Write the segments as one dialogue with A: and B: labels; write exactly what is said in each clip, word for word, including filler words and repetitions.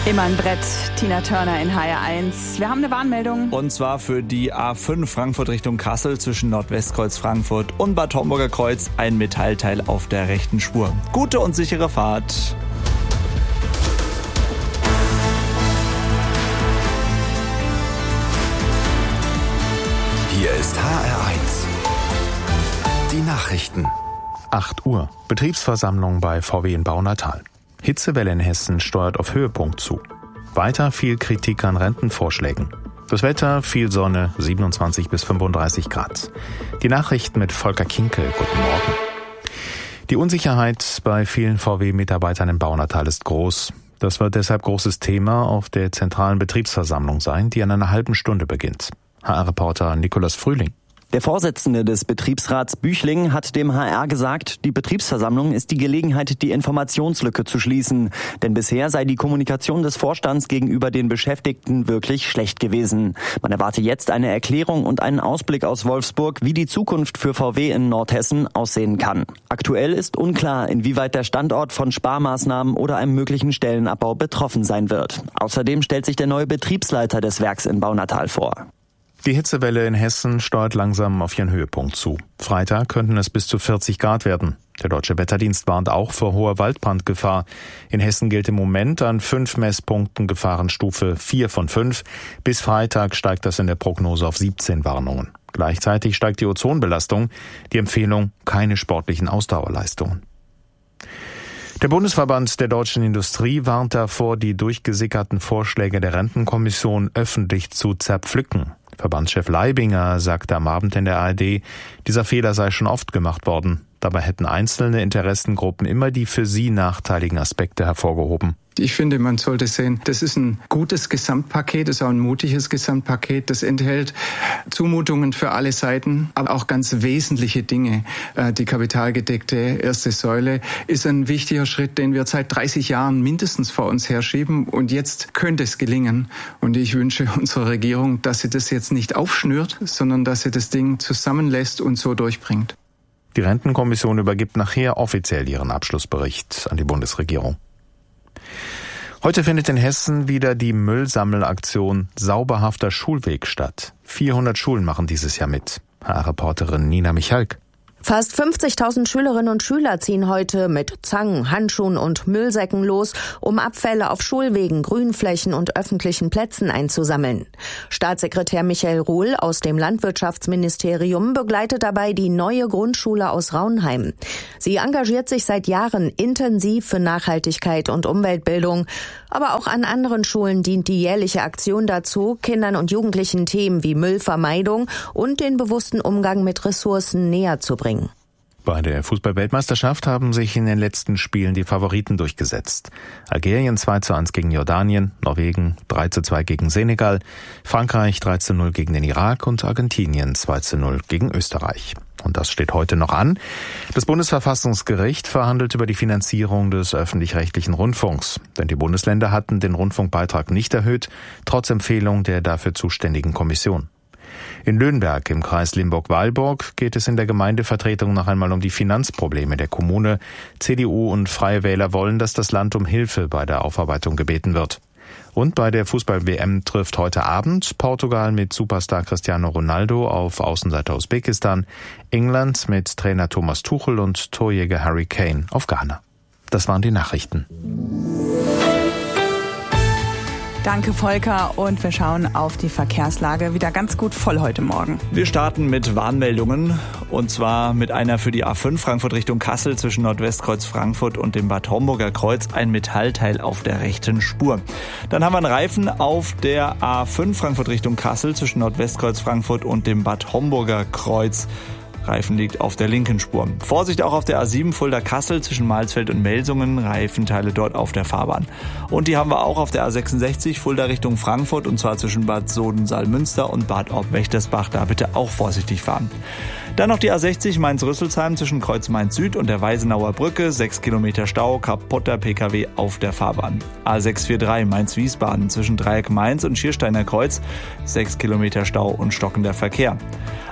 A: Immer ein Brett, Tina Turner in H R eins. Wir haben eine Warnmeldung.
B: Und zwar für die A fünf Frankfurt Richtung Kassel zwischen Nordwestkreuz Frankfurt und Bad Homburger Kreuz ein Metallteil auf der rechten Spur. Gute und sichere Fahrt.
C: Hier ist H R eins. Die Nachrichten.
D: acht Uhr. Betriebsversammlung bei V W in Baunatal. Hitzewelle in Hessen steuert auf Höhepunkt zu. Weiter viel Kritik an Rentenvorschlägen. Das Wetter, viel Sonne, siebenundzwanzig bis fünfunddreißig Grad. Die Nachrichten mit Volker Kinkel. Guten Morgen. Die Unsicherheit bei vielen V W-Mitarbeitern im Baunatal ist groß. Das wird deshalb großes Thema auf der zentralen Betriebsversammlung sein, die in einer halben Stunde beginnt. H R-Reporter Nikolaus Frühling.
E: Der Vorsitzende des Betriebsrats Büchling hat dem H R gesagt, die Betriebsversammlung ist die Gelegenheit, die Informationslücke zu schließen. Denn bisher sei die Kommunikation des Vorstands gegenüber den Beschäftigten wirklich schlecht gewesen. Man erwarte jetzt eine Erklärung und einen Ausblick aus Wolfsburg, wie die Zukunft für V W in Nordhessen aussehen kann. Aktuell ist unklar, inwieweit der Standort von Sparmaßnahmen oder einem möglichen Stellenabbau betroffen sein wird. Außerdem stellt sich der neue Betriebsleiter des Werks in Baunatal vor.
D: Die Hitzewelle in Hessen steuert langsam auf ihren Höhepunkt zu. Freitag könnten es bis zu vierzig Grad werden. Der Deutsche Wetterdienst warnt auch vor hoher Waldbrandgefahr. In Hessen gilt im Moment an fünf Messpunkten Gefahrenstufe vier von fünf. Bis Freitag steigt das in der Prognose auf siebzehn Warnungen. Gleichzeitig steigt die Ozonbelastung. Die Empfehlung, keine sportlichen Ausdauerleistungen. Der Bundesverband der deutschen Industrie warnt davor, die durchgesickerten Vorschläge der Rentenkommission öffentlich zu zerpflücken. Verbandschef Leibinger sagte am Abend in der A R D, dieser Fehler sei schon oft gemacht worden. Dabei hätten einzelne Interessengruppen immer die für sie nachteiligen Aspekte hervorgehoben.
F: Ich finde, man sollte sehen, das ist ein gutes Gesamtpaket, das ist auch ein mutiges Gesamtpaket. Das enthält Zumutungen für alle Seiten, aber auch ganz wesentliche Dinge. Die kapitalgedeckte erste Säule ist ein wichtiger Schritt, den wir seit dreißig Jahren mindestens vor uns herschieben. Und jetzt könnte es gelingen. Und ich wünsche unserer Regierung, dass sie das jetzt nicht aufschnürt, sondern dass sie das Ding zusammenlässt und so durchbringt.
D: Die Rentenkommission übergibt nachher offiziell ihren Abschlussbericht an die Bundesregierung. Heute findet in Hessen wieder die Müllsammelaktion Sauberhafter Schulweg statt. vierhundert Schulen machen dieses Jahr mit. H R-Reporterin Nina Michalk.
G: Fast fünfzigtausend Schülerinnen und Schüler ziehen heute mit Zangen, Handschuhen und Müllsäcken los, um Abfälle auf Schulwegen, Grünflächen und öffentlichen Plätzen einzusammeln. Staatssekretär Michael Ruhl aus dem Landwirtschaftsministerium begleitet dabei die neue Grundschule aus Raunheim. Sie engagiert sich seit Jahren intensiv für Nachhaltigkeit und Umweltbildung. Aber auch an anderen Schulen dient die jährliche Aktion dazu, Kindern und Jugendlichen Themen wie Müllvermeidung und den bewussten Umgang mit Ressourcen näher zu bringen.
D: Bei der Fußball-Weltmeisterschaft haben sich in den letzten Spielen die Favoriten durchgesetzt. Algerien zwei zu eins gegen Jordanien, Norwegen drei zu zwei gegen Senegal, Frankreich drei zu null gegen den Irak und Argentinien zwei zu null gegen Österreich. Und das steht heute noch an. Das Bundesverfassungsgericht verhandelt über die Finanzierung des öffentlich-rechtlichen Rundfunks. Denn die Bundesländer hatten den Rundfunkbeitrag nicht erhöht, trotz Empfehlung der dafür zuständigen Kommission. In Löhnberg im Kreis Limburg-Weilburg geht es in der Gemeindevertretung noch einmal um die Finanzprobleme der Kommune. C D U und Freie Wähler wollen, dass das Land um Hilfe bei der Aufarbeitung gebeten wird. Und bei der Fußball-W M trifft heute Abend Portugal mit Superstar Cristiano Ronaldo auf Außenseiter Usbekistan, England mit Trainer Thomas Tuchel und Torjäger Harry Kane auf Ghana. Das waren die Nachrichten.
A: Danke, Volker. Und wir schauen auf die Verkehrslage. Wieder ganz gut voll heute Morgen.
B: Wir starten mit Warnmeldungen. Und zwar mit einer für die A fünf Frankfurt Richtung Kassel zwischen Nordwestkreuz Frankfurt und dem Bad Homburger Kreuz. Ein Metallteil auf der rechten Spur. Dann haben wir einen Reifen auf der A fünf Frankfurt Richtung Kassel zwischen Nordwestkreuz Frankfurt und dem Bad Homburger Kreuz. Reifen liegt auf der linken Spur. Vorsicht auch auf der A sieben Fulda-Kassel zwischen Malsfeld und Melsungen, Reifenteile dort auf der Fahrbahn. Und die haben wir auch auf der A sechsundsechzig Fulda Richtung Frankfurt und zwar zwischen Bad Soden-Salmünster und Bad Orb-Wächtersbach. Da bitte auch vorsichtig fahren. Dann noch die A sechzig Mainz-Rüsselsheim zwischen Kreuz Mainz Süd und der Weisenauer Brücke, sechs Kilometer Stau, kaputter P K W auf der Fahrbahn. A sechs vier drei Mainz-Wiesbaden zwischen Dreieck Mainz und Schiersteiner Kreuz, sechs Kilometer Stau und stockender Verkehr.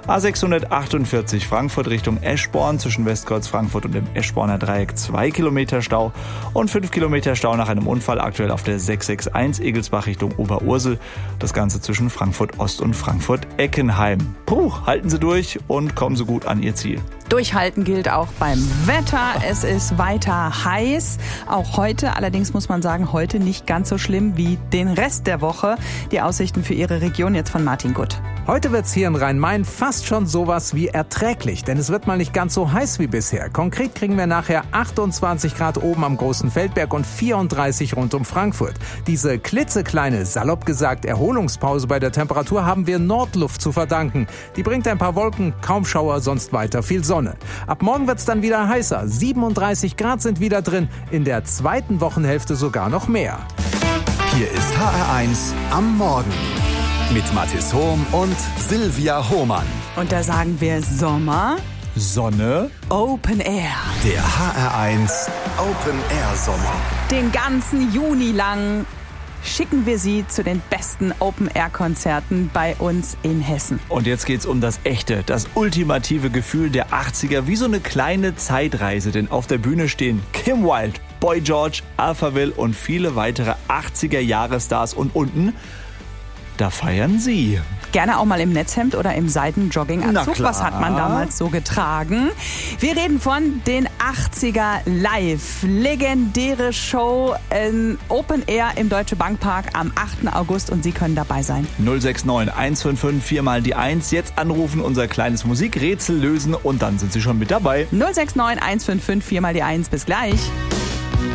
B: A sechshundertachtundvierzig Frankfurt Richtung Eschborn zwischen Westkreuz Frankfurt und dem Eschborner Dreieck zwei Kilometer Stau und fünf Kilometer Stau nach einem Unfall aktuell auf der sechs sechs eins Egelsbach Richtung Oberursel. Das Ganze zwischen Frankfurt Ost und Frankfurt Eckenheim. Puh, halten Sie durch und kommen Sie gut an Ihr Ziel.
A: Durchhalten gilt auch beim Wetter. Es ist weiter heiß. Auch heute. Allerdings muss man sagen, heute nicht ganz so schlimm wie den Rest der Woche. Die Aussichten für Ihre Region jetzt von Martin Gutt.
H: Heute wird's hier in Rhein-Main fast schon sowas wie erträglich, denn es wird mal nicht ganz so heiß wie bisher. Konkret kriegen wir nachher achtundzwanzig Grad oben am Großen Feldberg und vierunddreißig rund um Frankfurt. Diese klitzekleine, salopp gesagt, Erholungspause bei der Temperatur haben wir Nordluft zu verdanken. Die bringt ein paar Wolken, kaum Schauer, sonst weiter viel Sonne. Ab morgen wird's dann wieder heißer. siebenunddreißig Grad sind wieder drin, in der zweiten Wochenhälfte sogar noch mehr.
C: Hier ist H R eins am Morgen mit Mathis Hohm und Silvia Hohmann.
A: Und da sagen wir Sommer,
B: Sonne,
A: Open Air.
C: Der H R eins Open Air Sommer.
A: Den ganzen Juni lang schicken wir Sie zu den besten Open-Air-Konzerten bei uns in Hessen.
B: Und jetzt geht's um das echte, das ultimative Gefühl der achtziger, wie so eine kleine Zeitreise. Denn auf der Bühne stehen Kim Wilde, Boy George, Alphaville und viele weitere achtziger-Jahre-Stars. Und unten, da feiern Sie.
A: Gerne auch mal im Netzhemd oder im Seiden-Jogginganzug. Was hat man damals so getragen? Wir reden von den achtziger Live. Legendäre Show in Open Air im Deutsche Bank Park am achten August und Sie können dabei sein.
B: null sechs neun eins fünf fünf vier mal die eins. Jetzt anrufen, unser kleines Musikrätsel lösen und dann sind Sie schon mit dabei.
A: null sechs neun eins fünf fünf vier mal die eins. Bis gleich.